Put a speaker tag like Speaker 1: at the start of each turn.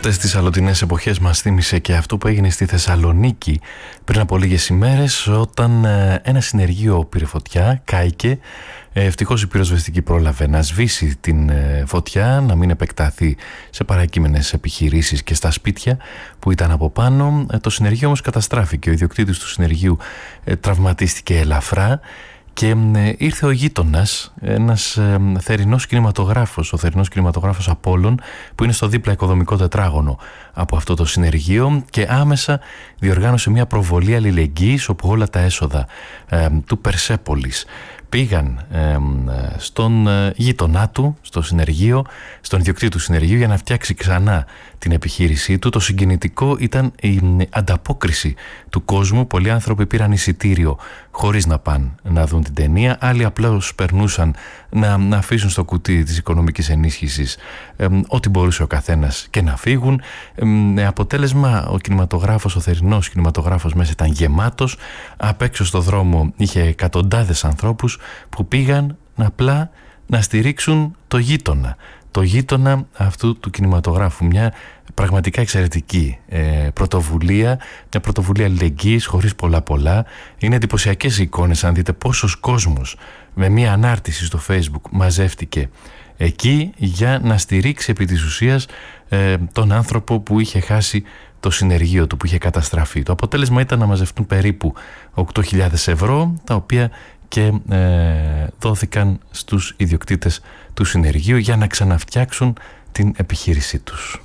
Speaker 1: Αυτές τις αλλοτινές εποχές μας θύμισε και αυτό που έγινε στη Θεσσαλονίκη πριν από λίγες ημέρες, όταν ένα συνεργείο πήρε φωτιά, κάηκε. Ευτυχώς η πυροσβεστική πρόλαβε να σβήσει την φωτιά, να μην επεκταθεί σε παρακείμενες επιχειρήσεις και στα σπίτια που ήταν από πάνω. Το συνεργείο όμως καταστράφηκε. Ο ιδιοκτήτης του συνεργείου τραυματίστηκε ελαφρά. Και ήρθε ο γείτονας, ένας θερινός κινηματογράφος, ο θερινός κινηματογράφος Απόλλων, που είναι στο δίπλα οικοδομικό τετράγωνο από αυτό το συνεργείο, και άμεσα διοργάνωσε μια προβολή αλληλεγγύης, όπου όλα τα έσοδα του Περσέπολης πήγαν στον γείτονά του, στο συνεργείο, στον ιδιοκτήτη του συνεργείου, για να φτιάξει ξανά την επιχείρησή του. Το συγκινητικό ήταν η ανταπόκριση του κόσμου. Πολλοί άνθρωποι πήραν εισιτήριο χωρίς να πάνε να δουν την ταινία. Άλλοι απλώς περνούσαν να αφήσουν στο κουτί της οικονομικής ενίσχυσης ό,τι μπορούσε ο καθένας και να φύγουν. Αποτέλεσμα, ο κινηματογράφος, ο θερινός κινηματογράφος μέσα ήταν γεμάτος. Απ' έξω στο δρόμο είχε εκατοντάδες ανθρώπους που πήγαν απλά να στηρίξουν το γείτονα αυτού του κινηματογράφου. Μια πραγματικά εξαιρετική πρωτοβουλία, μια πρωτοβουλία αλληλεγγύης χωρίς πολλά. Είναι εντυπωσιακές οι εικόνες, αν δείτε πόσος κόσμος με μια ανάρτηση στο Facebook μαζεύτηκε εκεί για να στηρίξει επί της ουσίας τον άνθρωπο που είχε χάσει το συνεργείο του, που είχε καταστραφεί. Το αποτέλεσμα ήταν να μαζευτούν περίπου 8.000 ευρώ, τα οποία και δόθηκαν στους ιδιοκτήτες του συνεργείου για να ξαναφτιάξουν την επιχείρησή τους.